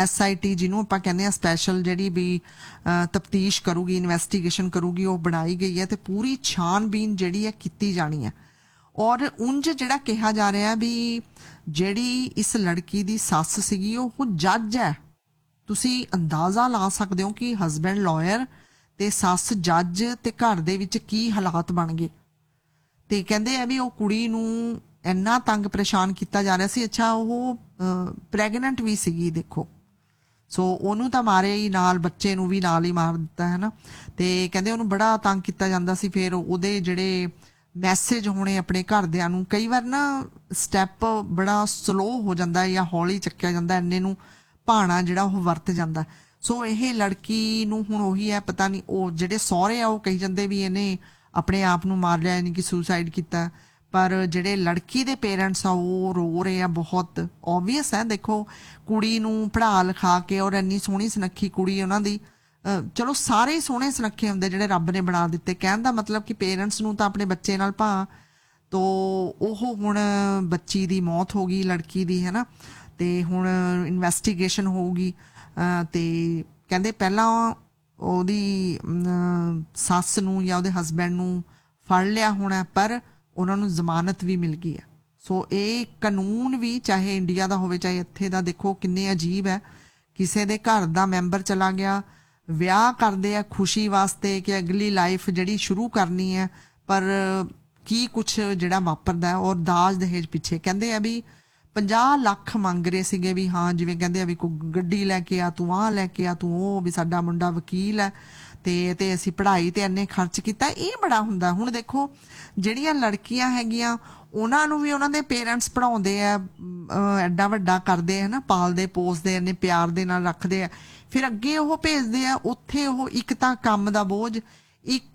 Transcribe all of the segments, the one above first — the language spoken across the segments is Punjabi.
SIT ਜਿਹਨੂੰ ਆਪਾਂ ਕਹਿੰਦੇ ਆ ਸਪੈਸ਼ਲ ਜਿਹੜੀ ਵੀ ਤਫਤੀਸ਼ ਕਰੂਗੀ, ਇਨਵੈਸਟੀਗੇਸ਼ਨ ਕਰੂਗੀ, ਉਹ ਬਣਾਈ ਗਈ ਹੈ ਤੇ ਪੂਰੀ ਛਾਣਬੀਨ ਜਿਹੜੀ ਹੈ ਕੀਤੀ ਜਾਣੀ ਹੈ। ਔਰ ਉਂਝ ਜਿਹੜਾ ਕਿਹਾ ਜਾ ਰਿਹਾ ਵੀ ਜਿਹੜੀ ਇਸ ਲੜਕੀ ਦੀ ਸੱਸ ਸੀਗੀ ਉਹ ਜੱਜ ਹੈ। ਤੁਸੀਂ ਅੰਦਾਜ਼ਾ ਲਾ ਸਕਦੇ ਹੋ ਕਿ ਹਸਬੈਂਡ ਲਾਇਰ ਤੇ ਸੱਸ ਜੱਜ ਤੇ ਘਰ ਦੇ ਵਿੱਚ ਕੀ ਹਾਲਾਤ ਬਣ ਗਏ। ਤੇ ਕਹਿੰਦੇ ਆ ਵੀ ਉਹ ਕੁੜੀ ਨੂੰ ਇੰਨਾ ਤੰਗ ਪਰੇਸ਼ਾਨ ਕੀਤਾ ਜਾ ਰਿਹਾ ਸੀ। ਅੱਛਾ, ਉਹ ਪ੍ਰੈਗਨੈਂਟ ਵੀ ਸੀਗੀ ਦੇਖੋ। ਸੋ ਉਹਨੂੰ ਤਾਂ ਮਾਰੇ ਹੀ, ਨਾਲ ਬੱਚੇ ਨੂੰ ਵੀ ਨਾਲ ਹੀ ਮਾਰ ਦਿੱਤਾ ਹੈ ਨਾ। ਤੇ ਕਹਿੰਦੇ ਉਹਨੂੰ ਬੜਾ ਤੰਗ ਕੀਤਾ ਜਾਂਦਾ ਸੀ। ਫਿਰ ਉਹਦੇ ਜਿਹੜੇ ਮੈਸੇਜ ਹੋਣੇ ਆਪਣੇ ਘਰਦਿਆਂ ਨੂੰ, ਕਈ ਵਾਰ ਨਾ ਸਟੈਪ ਬੜਾ ਸਲੋ ਹੋ ਜਾਂਦਾ ਜਾਂ ਹੌਲੀ ਚੱਕਿਆ ਜਾਂਦਾ, ਇੰਨੇ ਨੂੰ ਭਾਣਾ ਜਿਹੜਾ ਉਹ ਵਰਤ ਜਾਂਦਾ। ਸੋ ਇਹ ਲੜਕੀ ਨੂੰ ਹੁਣ ਉਹੀ ਹੈ, ਪਤਾ ਨਹੀਂ ਉਹ ਜਿਹੜੇ ਸਹੁਰੇ ਆ ਉਹ ਕਹੀ ਜਾਂਦੇ ਵੀ ਇਹਨੇ ਆਪਣੇ ਆਪ ਨੂੰ ਮਾਰ ਲਿਆ, ਯਾਨੀ ਕਿ ਸੁਸਾਈਡ ਕੀਤਾ। ਪਰ ਜਿਹੜੇ ਲੜਕੀ ਦੇ ਪੇਰੈਂਟਸ ਆ ਉਹ ਰੋ ਰਹੇ ਆ ਬਹੁਤ। ਓਬਵੀਅਸ ਹੈ, ਦੇਖੋ ਕੁੜੀ ਨੂੰ ਪੜ੍ਹਾ ਲਿਖਾ ਕੇ, ਔਰ ਇੰਨੀ ਸੋਹਣੀ ਸੁਨੱਖੀ ਕੁੜੀ ਉਹਨਾਂ ਦੀ, ਚਲੋ ਸਾਰੇ ਸੋਹਣੇ ਸੁਨੱਖੇ ਹੁੰਦੇ ਜਿਹੜੇ ਰੱਬ ਨੇ ਬਣਾ ਦਿੱਤੇ। ਕਹਿਣ ਦਾ ਮਤਲਬ ਕਿ ਪੇਰੈਂਟਸ ਨੂੰ ਤਾਂ ਆਪਣੇ ਬੱਚੇ ਨਾਲ ਭਾ। ਤੋ ਉਹ ਹੁਣ ਬੱਚੀ ਦੀ ਮੌਤ ਹੋ ਗਈ ਲੜਕੀ ਦੀ, ਹੈ ਨਾ। ਤੇ ਹੁਣ ਇਨਵੈਸਟੀਗੇਸ਼ਨ ਹੋਊਗੀ। ਤੇ ਕਹਿੰਦੇ ਪਹਿਲਾਂ ਉਹਦੀ ਸੱਸ ਨੂੰ ਜਾਂ ਉਹਦੇ ਹਸਬੈਂਡ ਨੂੰ ਫੜ ਲਿਆ ਹੋਣਾ, ਪਰ ਉਹਨਾਂ ਨੂੰ ਜ਼ਮਾਨਤ ਵੀ ਮਿਲ ਗਈ ਹੈ। ਸੋ ਇਹ ਕਾਨੂੰਨ ਵੀ ਚਾਹੇ ਇੰਡੀਆ ਦਾ ਹੋਵੇ ਚਾਹੇ ਇੱਥੇ ਦਾ, ਦੇਖੋ ਕਿੰਨੇ ਅਜੀਬ ਹੈ। ਕਿਸੇ ਦੇ ਘਰ ਦਾ ਮੈਂਬਰ ਚਲਾ ਗਿਆ, ਵਿਆਹ ਕਰਦੇ ਆ ਖੁਸ਼ੀ ਵਾਸਤੇ ਕਿ ਅਗਲੀ ਲਾਈਫ ਜਿਹੜੀ ਸ਼ੁਰੂ ਕਰਨੀ ਹੈ, ਪਰ ਕੀ ਕੁਛ ਜਿਹੜਾ ਵਾਪਰਦਾ। ਔਰ ਦਾਜ ਦਹੇਜ ਪਿੱਛੇ ਕਹਿੰਦੇ ਆ ਵੀ 50 ਲੱਖ ਮੰਗ ਰਹੇ ਸੀਗੇ ਵੀ ਹਾਂ, ਜਿਵੇਂ ਕਹਿੰਦੇ ਆ ਵੀ ਕੋਈ ਗੱਡੀ ਲੈ ਕੇ ਆ, ਤੂੰ ਆਹ ਲੈ ਕੇ ਆ, ਤੂੰ ਉਹ, ਵੀ ਸਾਡਾ ਮੁੰਡਾ ਵਕੀਲ ਹੈ ਤੇ ਅਸੀਂ ਪੜ੍ਹਾਈ ਤੇ ਇੰਨੇ ਖਰਚ ਕੀਤਾ। ਇਹ ਬੜਾ ਹੁੰਦਾ। ਹੁਣ ਦੇਖੋ ਜਿਹੜੀਆਂ ਲੜਕੀਆਂ ਹੈਗੀਆਂ ਉਹਨਾਂ ਨੂੰ ਵੀ ਉਹਨਾਂ ਦੇ ਪੇਰੈਂਟਸ ਪੜ੍ਹਾਉਂਦੇ ਆ, ਐਡਾ ਵੱਡਾ ਕਰਦੇ ਆ ਨਾ, ਪਾਲਦੇ ਪੋਸਦੇ, ਇੰਨੇ ਪਿਆਰ ਦੇ ਨਾਲ ਰੱਖਦੇ ਆ, ਫਿਰ ਅੱਗੇ ਉਹ ਭੇਜਦੇ ਆ ਉੱਥੇ। ਉਹ ਇੱਕ ਤਾਂ ਕੰਮ ਦਾ ਬੋਝ, ਇੱਕ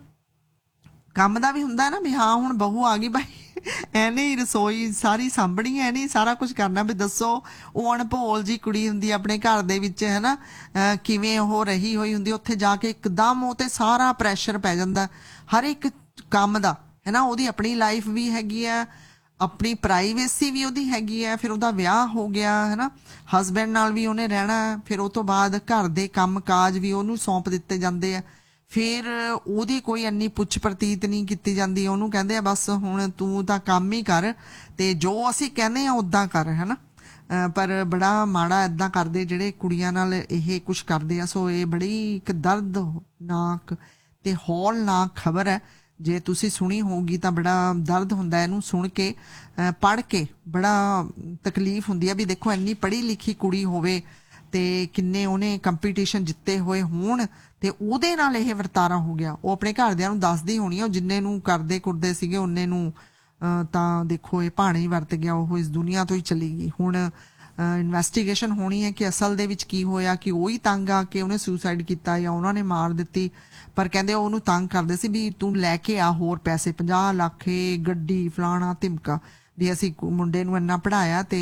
ਕੰਮ ਦਾ ਵੀ ਹੁੰਦਾ ਨਾ ਵੀ ਹਾਂ ਹੁਣ ਬਹੂ ਆ ਗਈ ਭਾਈ, ਐਨੇ ਹੀ ਰਸੋਈ ਸਾਰੀ ਸਾਂਭਣੀ, ਐਨੇ ਹੀ ਸਾਰਾ ਕੁਝ ਕਰਨਾ। ਵੀ ਦੱਸੋ ਉਹ ਅਣਭੋਲ ਜੀ ਕੁੜੀ ਹੁੰਦੀ ਆਪਣੇ ਘਰ ਦੇ ਵਿੱਚ, ਹੈ ਨਾ, ਕਿਵੇਂ ਉਹ ਰਹੀ ਹੋਈ ਹੁੰਦੀ। ਉੱਥੇ ਜਾ ਕੇ ਇੱਕਦਮ ਉਹ ਤੇ ਸਾਰਾ ਪ੍ਰੈਸ਼ਰ ਪੈ ਜਾਂਦਾ ਹਰ ਇੱਕ ਕੰਮ ਦਾ, ਹੈ ਨਾ। ਉਹਦੀ ਆਪਣੀ ਲਾਈਫ ਵੀ ਹੈਗੀ ਆ, ਆਪਣੀ ਪ੍ਰਾਈਵੇਸੀ ਵੀ ਉਹਦੀ ਹੈਗੀ ਹੈ। ਫਿਰ ਉਹਦਾ ਵਿਆਹ ਹੋ ਗਿਆ, ਹੈ ਨਾ, ਹਸਬੈਂਡ ਨਾਲ ਵੀ ਉਹਨੇ ਰਹਿਣਾ। ਫਿਰ ਉਹ ਤੋਂ ਬਾਅਦ ਘਰ ਦੇ ਕੰਮ ਕਾਜ ਵੀ ਉਹਨੂੰ ਸੌਂਪ ਦਿੱਤੇ ਜਾਂਦੇ ਆ। ਫਿਰ ਉਹਦੀ ਕੋਈ ਇੰਨੀ ਪੁੱਛ ਪ੍ਰਤੀਤ ਨਹੀਂ ਕੀਤੀ ਜਾਂਦੀ। ਉਹਨੂੰ ਕਹਿੰਦੇ ਆ ਬਸ ਹੁਣ ਤੂੰ ਤਾਂ ਕੰਮ ਹੀ ਕਰ ਤੇ ਜੋ ਅਸੀਂ ਕਹਿੰਦੇ ਆ ਉਦਾਂ ਕਰ, ਹੈ ਨਾ। ਪਰ ਬੜਾ ਮਾੜਾ ਇੱਦਾਂ ਕਰਦੇ ਜਿਹੜੇ ਕੁੜੀਆਂ ਨਾਲ ਇਹ ਕੁਛ ਕਰਦੇ ਆ। ਸੋ ਇਹ ਬੜੀ ਇੱਕ ਦਰਦਨਾਕ ਤੇ ਹੌਲਨਾਕ ਖਬਰ ਹੈ। ਜੇ ਤੁਸੀਂ ਸੁਣੀ ਹੋਊਗੀ ਤਾਂ ਬੜਾ ਦਰਦ ਹੁੰਦਾ ਇਹਨੂੰ ਸੁਣ ਕੇ, ਪੜ੍ਹ ਕੇ ਬੜਾ ਤਕਲੀਫ ਹੁੰਦੀ ਹੈ ਵੀ ਦੇਖੋ ਇੰਨੀ ਪੜ੍ਹੀ ਲਿਖੀ ਕੁੜੀ ਹੋਵੇ ਤੇ ਕਿੰਨੇ ਉਹਨੇ ਕੰਪੀਟੀਸ਼ਨ ਜਿੱਤੇ ਹੋਏ ਹੋਣ ਤੇ ਉਹਦੇ ਨਾਲ ਇਹ ਵਰਤਾਰਾ ਹੋ ਗਿਆ। ਉਹ ਆਪਣੇ ਘਰਦਿਆਂ ਨੂੰ ਦੱਸਦੀ ਹੋਣੀ ਆ, ਉਹ ਜਿੰਨੇ ਨੂੰ ਕਰਦੇ ਕੁਰਦੇ ਸੀਗੇ ਉਹਨੇ ਨੂੰ ਤਾਂ ਦੇਖੋ ਇਹ ਭਾਣੇ ਹੀ ਵਰਤ ਗਿਆ, ਉਹ ਇਸ ਦੁਨੀਆ ਤੋਂ ਹੀ ਚਲੀ ਗਈ। ਹੁਣ ਇਨਵੈਸਟੀਗੇਸ਼ਨ ਹੋਣੀ ਹੈ ਕਿ ਅਸਲ ਦੇ ਵਿੱਚ ਕੀ ਹੋਇਆ, ਕਿ ਉਹ ਹੀ ਤੰਗ ਆ ਕੇ ਉਹਨੇ ਸੁਸਾਈਡ ਕੀਤਾ ਜਾਂ ਉਹਨਾਂ ਨੇ ਮਾਰ ਦਿੱਤੀ। ਪਰ ਕਹਿੰਦੇ ਉਹਨੂੰ ਤੰਗ ਕਰਦੇ ਸੀ ਵੀ ਤੂੰ ਲੈ ਕੇ ਆ ਹੋਰ ਪੈਸੇ, 50 ਲੱਖ ਗੱਡੀ ਫਲਾਣਾ ਧਿਮਕਾ, ਵੀ ਅਸੀਂ ਮੁੰਡੇ ਨੂੰ ਇੰਨਾ ਪੜ੍ਹਾਇਆ ਤੇ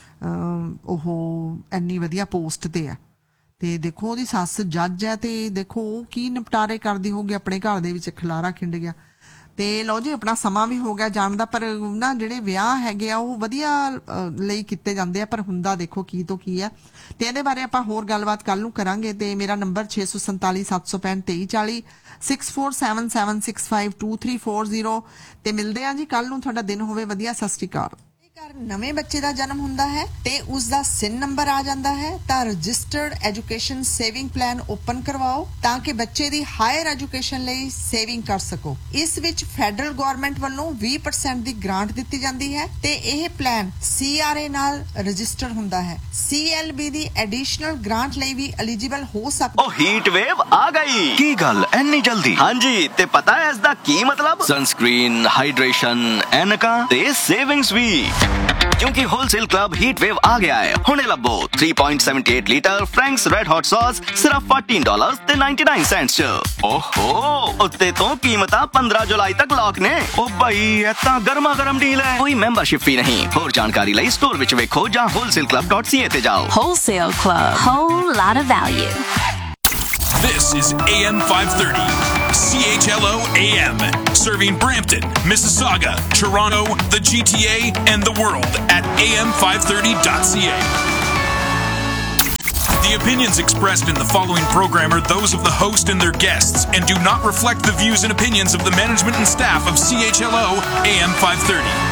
ਉਹ ਇੰਨੀ ਵਧੀਆ ਪੋਸਟ ਤੇ ਆ। ਤੇ ਦੇਖੋ ਉਹਦੀ ਸੱਸ ਜੱਜ ਹੈ ਤੇ ਦੇਖੋ ਉਹ ਕੀ ਨਿਪਟਾਰੇ ਕਰਦੀ ਹੋਊਗੀ, ਆਪਣੇ ਘਰ ਦੇ ਵਿੱਚ ਖਿਲਾਰਾ ਖਿੰਡ ਗਿਆ। ਤੇ ਲਓ ਜੀ, ਆਪਣਾ ਸਮਾਂ ਵੀ ਹੋ ਗਿਆ ਜਾਣ ਦਾ। ਪਰ ਨਾ ਜਿਹੜੇ ਵਿਆਹ ਹੈਗੇ ਆ ਉਹ ਵਧੀਆ ਲਈ ਕੀਤੇ ਜਾਂਦੇ ਆ, ਪਰ ਹੁੰਦਾ ਦੇਖੋ ਕੀ ਤੋਂ ਕੀ ਆ। ਤੇ ਇਹਦੇ ਬਾਰੇ ਆਪਾਂ ਹੋਰ ਗੱਲਬਾਤ ਕੱਲ ਨੂੰ ਕਰਾਂਗੇ। ਤੇ ਮੇਰਾ ਨੰਬਰ 647 765 2340 6477652340 ਤੇ ਮਿਲਦੇ ਆ ਜੀ ਕੱਲ ਨੂੰ। ਤੁਹਾਡਾ ਦਿਨ ਹੋਵੇ ਵਧੀਆ। ਸਤਿ ਸ਼੍ਰੀ ਅਕਾਲ। ਘਰ ਨਵੇਂ ਬੱਚੇ ਦਾ ਜਨਮ ਹੁੰਦਾ ਹੈ ਤੇ ਉਸ ਦਾ SIN ਨੰਬਰ ਆ ਜਾਂਦਾ ਹੈ ਤਾਂ registered education saving plan open ਕਰਵਾਓ ਤਾਂ ਕਿ ਬੱਚੇ ਦੀ ਹਾਇਰ ਐਜੂਕੇਸ਼ਨ ਲਈ ਸੇਵਿੰਗ ਕਰ ਸਕੋ। ਇਸ ਵਿੱਚ ਫੈਡਰਲ ਗਵਰਨਮੈਂਟ ਵੱਲੋਂ 20% ਦੀ ਗ੍ਰਾਂਟ ਦਿੱਤੀ ਜਾਂਦੀ ਹੈ ਤੇ ਇਹ ਪਲਾਨ CRA ਨਾਲ ਰਜਿਸਟਰ ਹੁੰਦਾ ਹੈ। CLB ਦੀ ਐਡੀਸ਼ਨਲ ਗ੍ਰਾਂਟ ਲਈ ਵੀ ਐਲੀਜੀਬਲ ਹੋ ਸਕਦਾ। ਉਹ ਹੀਟ ਵੇਵ ਆ ਗਈ। ਕੀ ਗੱਲ ਇੰਨੀ ਜਲਦੀ? ਹਾਂਜੀ, ਤੇ ਪਤਾ ਹੈ ਇਸ ਦਾ ਕੀ ਮਤਲਬ? ਸਨਸਕ੍ਰੀਨ, ਹਾਈਡਰੇਸ਼ਨ, ਐਨਕਾਂ ਤੇ ਸੇਵਿੰਗਸ ਵੀ। क्योंकि होलसेल क्लब हीट वेव आ गया है। हुणे लभो 3.78 litre Franks red hot sauce सिर्फ $14.99 च। ओहो, उत्ते तो कीमतां 15 जुलाई तक लॉक ने। ओ भाई, इतना गर्मा गर्म डील है। कोई मेंबरशिप फी नहीं। होर जानकारी लई स्टोर विच वेखो जां wholesaleclub.ca ते जाओ। Wholesale Club, whole lot of value. This is AM 530, CHLO AM, serving Brampton, Mississauga, Toronto, the GTA, and the world at am530.ca. The opinions expressed in the following program are those of the host and their guests and do not reflect the views and opinions of the management and staff of CHLO AM 530.